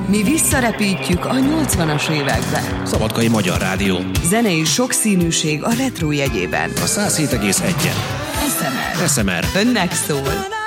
Mi visszarepítjük a 80-as évekbe. Szabadkai Magyar Rádió. Zenei sokszínűség a retro jegyében. A 107,1-en. SMR. SMR. Önnek szól.